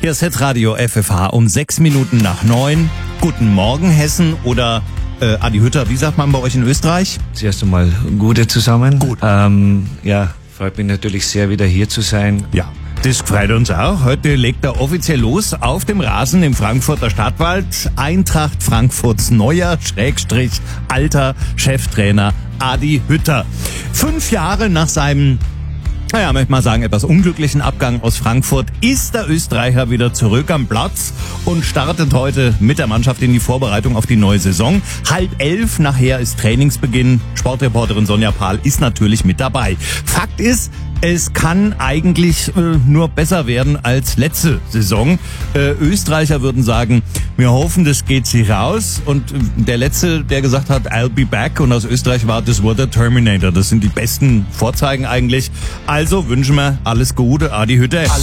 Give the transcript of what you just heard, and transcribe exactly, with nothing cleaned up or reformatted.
Hier ist Hitradio F F H um sechs Minuten nach neun. Guten Morgen, Hessen, oder äh, Adi Hütter, wie sagt man bei euch in Österreich? Zuerst einmal Gute zusammen. Gut. Ähm, ja, freut mich natürlich sehr, wieder hier zu sein. Ja, das freut uns auch. Heute legt er offiziell los auf dem Rasen im Frankfurter Stadtwald. Eintracht Frankfurts neuer, Schrägstrich, alter Cheftrainer Adi Hütter. Fünf Jahre nach seinem, naja, möchte mal sagen, etwas unglücklichen Abgang aus Frankfurt ist der Österreicher wieder zurück am Platz und startet heute mit der Mannschaft in die Vorbereitung auf die neue Saison. Halb elf nachher ist Trainingsbeginn. Sportreporterin Sonja Pahl ist natürlich mit dabei. Fakt ist, es kann eigentlich äh, nur besser werden als letzte Saison. Äh, Österreicher würden sagen, wir hoffen, das geht sich raus. Und äh, der Letzte, der gesagt hat, I'll be back, und aus Österreich war das Wort der Terminator. Das sind die besten Vorzeigen eigentlich. Also wünschen wir alles Gute, Adi Hütter.